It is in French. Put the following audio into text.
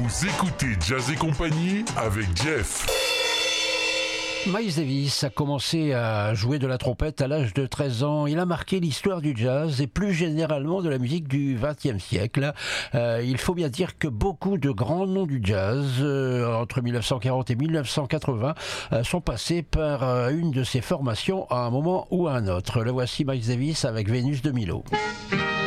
Vous écoutez Jazz et compagnie avec Jeff. Miles Davis a commencé à jouer de la trompette à l'âge de 13 ans. Il a marqué l'histoire du jazz et plus généralement de la musique du XXe siècle. Il faut bien dire que beaucoup de grands noms du jazz, entre 1940 et 1980, sont passés par une de ces formations à un moment ou à un autre. Le voici Miles Davis avec Vénus de Milo.